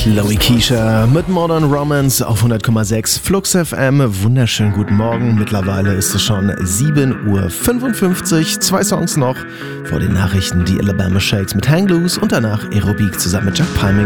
Chloe Keisha mit Modern Romance auf 100,6 Flux FM. Wunderschönen guten Morgen. Mittlerweile ist es schon 7:55 Uhr. 2 Songs noch vor den Nachrichten. Die Alabama Shakes mit Hang Loose und danach Aerobic zusammen mit Jack Palming